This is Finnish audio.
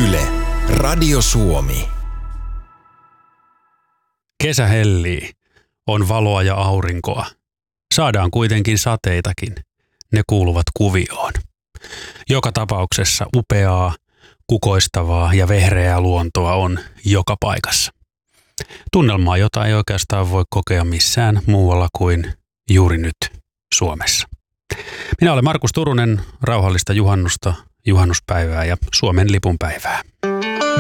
Yle, Radio Suomi. Kesä hellii, on valoa ja aurinkoa. Saadaan kuitenkin sateitakin, ne kuuluvat kuvioon. Joka tapauksessa upeaa, kukoistavaa ja vehreää luontoa on joka paikassa. Tunnelmaa, jota ei oikeastaan voi kokea missään muualla kuin juuri nyt Suomessa. Minä olen Markus Turunen, rauhallista juhannusta, juhannuspäivää ja Suomen lipun päivää.